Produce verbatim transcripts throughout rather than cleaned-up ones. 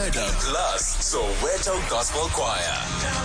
Murder plus Soweto Gospel Choir.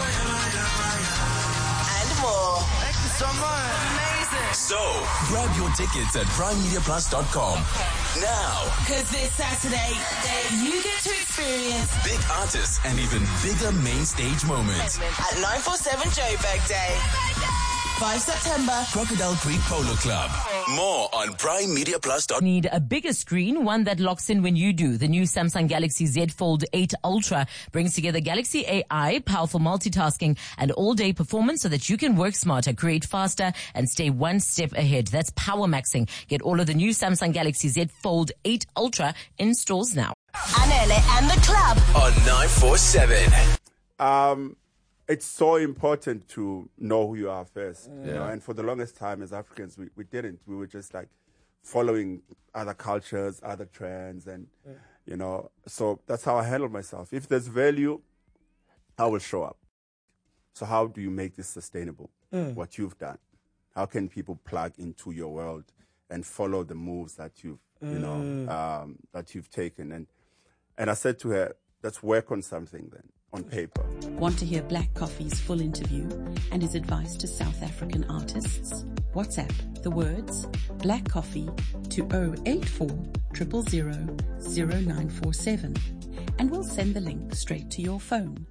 And more. Thank you so much. Amazing. So, grab your tickets at prime media plus dot com now. Because this Saturday, you get to experience big artists and even bigger main stage moments. At nine forty-seven Joburg Day. five September, Crocodile Creek Polo Club. More on prime media plus dot com. Need a bigger screen, one that locks in when you do. The new Samsung Galaxy Z Fold eight Ultra brings together Galaxy A I, powerful multitasking, and all-day performance so that you can work smarter, create faster, and stay one step ahead. That's power maxing. Get all of the new Samsung Galaxy Z Fold eight Ultra in stores now. Anele and the club on nine forty-seven. Um... It's so important to know who you are first, yeah. you know. And for the longest time, as Africans, we, we didn't. We were just like following other cultures, other trends, and yeah. you know. So that's how I handle myself. If there's value, I will show up. So how do you make this sustainable? Mm. What you've done, how can people plug into your world and follow the moves that you've, mm. you know, um, that you've taken? And and I said to her, let's work on something then. On paper. Want to hear Black Coffee's full interview and his advice to South African artists? WhatsApp the words Black Coffee to zero eight four zero zero zero zero nine four seven and we'll send the link straight to your phone.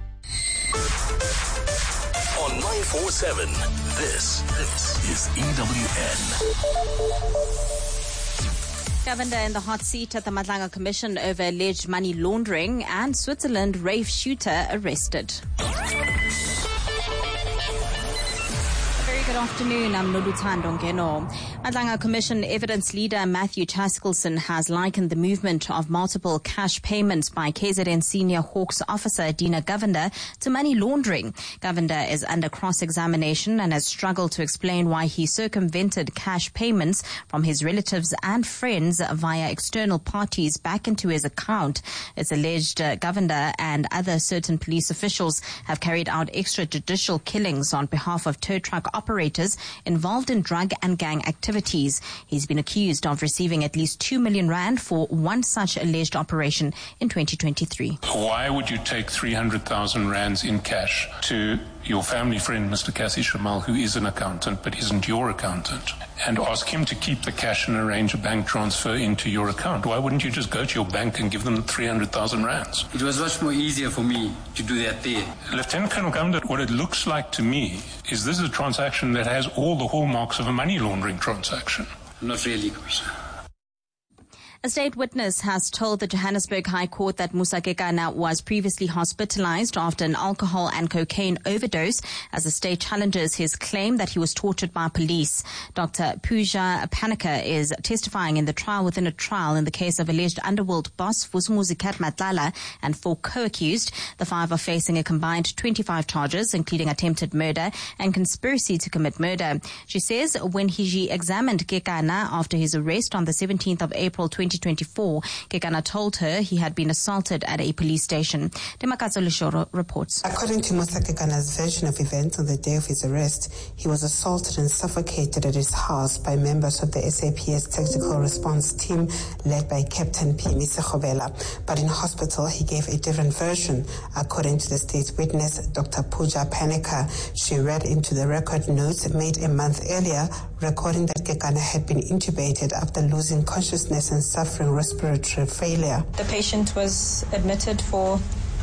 On nine forty-seven, this, this is E W N. Governor in the hot seat at the Madlanga Commission over alleged money laundering, and Switzerland rave shooter arrested. Good afternoon, I'm Noluthando Ngeno. Madlanga Commission evidence leader Matthew Chaskelson has likened the movement of multiple cash payments by K Z N senior Hawks officer Dina Govender to money laundering. Govender is under cross-examination and has struggled to explain why he circumvented cash payments from his relatives and friends via external parties back into his account. It's alleged uh, Govender and other certain police officials have carried out extrajudicial killings on behalf of tow truck operators involved in drug and gang activities. He's been accused of receiving at least two million rand for one such alleged operation in twenty twenty-three. Why would you take three hundred thousand rands in cash to your family friend, Mister Cassie Shamal, who is an accountant but isn't your accountant, and ask him to keep the cash and arrange a bank transfer into your account? Why wouldn't you just go to your bank and give them three hundred thousand rands? It was much more easier for me to do that there. Lieutenant Colonel Govender, what it looks like to me is this is a transaction that has all the hallmarks of a money laundering transaction. Not really, Commissioner. A state witness has told the Johannesburg High Court that Musa Kekana was previously hospitalized after an alcohol and cocaine overdose, as the state challenges his claim that he was tortured by police. Doctor Pooja Panika is testifying in the trial within a trial in the case of alleged underworld boss Vusumuzi Matlala and four co-accused. The five are facing a combined twenty-five charges, including attempted murder and conspiracy to commit murder. She says when he examined Kekana after his arrest on the seventeenth of April twenty twenty-four, Kekana told her he had been assaulted at a police station. Demakatso Lishoro reports. According to Musa Kekana's version of events on the day of his arrest, he was assaulted and suffocated at his house by members of the S A P S Tactical Response Team led by Captain Pimi Sekhovela. But in hospital, he gave a different version. According to the state's witness, Doctor Pooja Panika, she read into the record notes made a month earlier, recording that Kekana had been intubated after losing consciousness and suffering respiratory failure. The patient was admitted for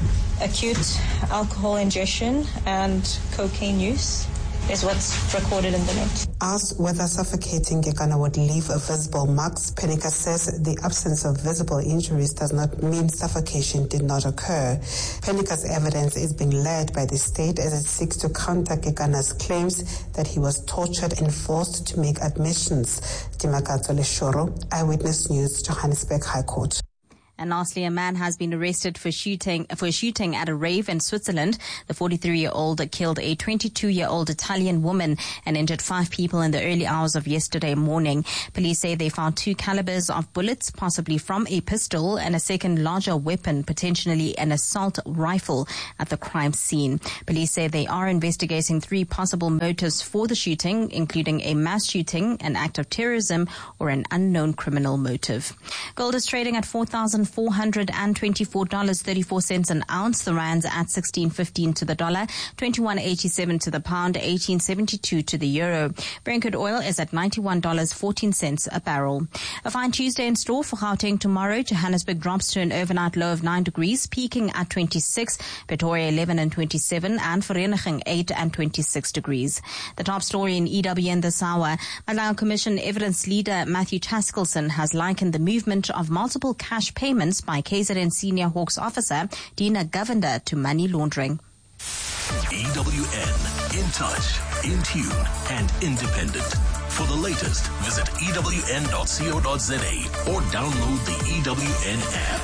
acute alcohol ingestion and cocaine use, is what's recorded in the note. Asked whether suffocating Kekana would leave a visible marks, Panika says the absence of visible injuries does not mean suffocation did not occur. Panika's evidence is being led by the state as it seeks to counter Kekana's claims that he was tortured and forced to make admissions. Demakatso Leshoro, Eyewitness News, Johannesburg High Court. And lastly, a man has been arrested for shooting for a shooting at a rave in Switzerland. The forty-three-year-old killed a twenty-two-year-old Italian woman and injured five people in the early hours of yesterday morning. Police say they found two calibers of bullets, possibly from a pistol, and a second larger weapon, potentially an assault rifle, at the crime scene. Police say they are investigating three possible motives for the shooting, including a mass shooting, an act of terrorism, or an unknown criminal motive. Gold is trading at four thousand four hundred twenty-four dollars and thirty-four cents an ounce. The rand's at sixteen fifteen to the dollar, twenty-one eighty-seven to the pound, eighteen seventy-two to the euro. Brent crude oil is at ninety-one dollars and fourteen cents a barrel. A fine Tuesday in store for Gauteng tomorrow. Johannesburg drops to an overnight low of nine degrees, peaking at twenty-six. Pretoria eleven and twenty-seven, and Vereniging eight and twenty-six degrees. The top story in E W N this hour. Madlang Commission evidence leader Matthew Taskelson has likened the movement of multiple cash payments by K Z N senior Hawks officer Dina Govender to money laundering. E W N, in touch, in tune, and independent. For the latest, visit E W N dot co dot za or download the E W N app.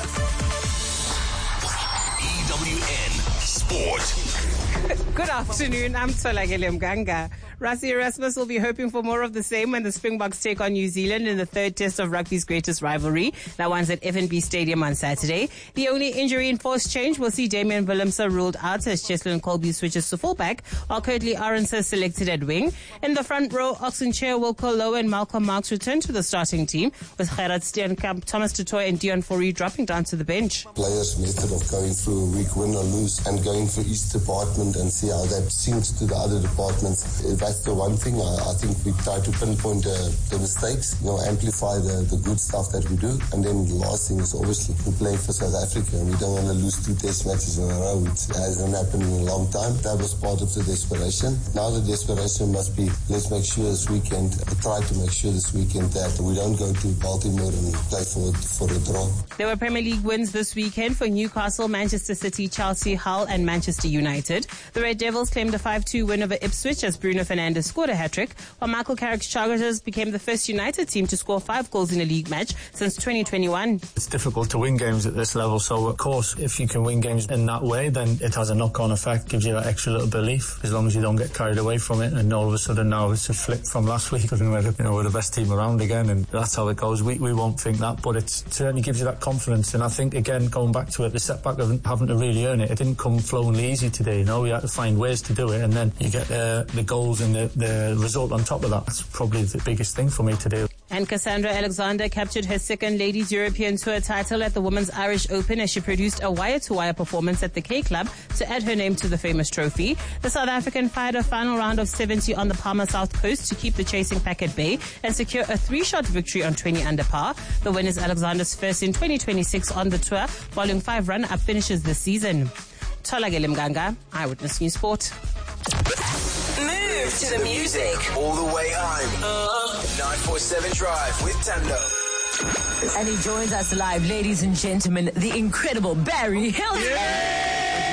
E W N Sport. Good afternoon, I'm Tolagele Mganga. Rassie Erasmus will be hoping for more of the same when the Springboks take on New Zealand in the third test of rugby's greatest rivalry. That one's at F N B Stadium on Saturday. The only injury-enforced change will see Damian Willemse ruled out as Cheslin Colby switches to fullback, while Curtly Arendse selected at wing. In the front row, Oxenchair, Wilco Lowe and Malcolm Marx return to the starting team, with Gerard Steenkamp, Thomas Tutoy and Dion Fourie dropping down to the bench. Players' method of going through a week, win or lose, and going for each department and see how that syncs to the other departments. That's the one thing. I, I think we try to pinpoint uh, the mistakes, you know, amplify the, the good stuff that we do. And then the last thing is obviously we play for South Africa and we don't want to lose two test matches in a row. It hasn't happened in a long time. That was part of the desperation. Now the desperation must be, let's make sure this weekend, try to make sure this weekend that we don't go to Baltimore and play for, for a draw. There were Premier League wins this weekend for Newcastle, Manchester City, Chelsea, Hull and Manchester United. The Red Devils claimed a five two win over Ipswich as Bruno Fernandes scored a hat-trick, while Michael Carrick's Chargers became the first United team to score five goals in a league match since twenty twenty-one. It's difficult to win games at this level, so of course, if you can win games in that way, then it has a knock-on effect, gives you that extra little belief, as long as you don't get carried away from it, and all of a sudden now it's a flip from last week, and we're, you know, we're the best team around again, and that's how it goes. We, we won't think that, but it certainly gives you that confidence, and I think, again, going back to it, the setback of having to really earn it, it didn't come flowingly easy today, you know, we had to find ways to do it, and then you get uh, the goals and the, the result on top of that. That's probably the biggest thing for me to do. And Cassandra Alexander captured her second Ladies European Tour title at the Women's Irish Open as she produced a wire-to-wire performance at the K Club to add her name to the famous trophy. The South African fired a final round of seventy on the Palmer South Coast to keep the chasing pack at bay and secure a three-shot victory on twenty under par. The win is Alexander's first in twenty twenty-six on the tour, following five run-up finishes this season. Tolagele Mganga, Eyewitness News Sport. Move to the music. All the way home. Uh, nine four seven Drive with Tando. And he joins us live, ladies and gentlemen, the incredible Barry Hilton. Yeah!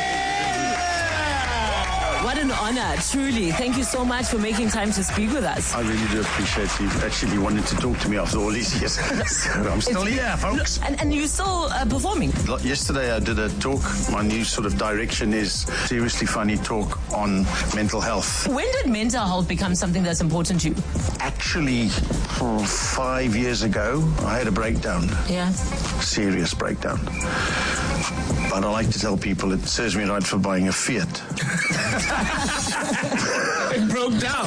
What an honor, truly. Thank you so much for making time to speak with us. I really do appreciate you actually wanting to talk to me after all these years. So I'm still It's, here, folks. And, and you're still uh, performing. Yesterday I did a talk. My new sort of direction is seriously funny talk on mental health. When did mental health become something that's important to you? Actually, oh, five years ago, I had a breakdown. Yeah. Serious breakdown. But I like to tell people it serves me right for buying a Fiat. It broke down.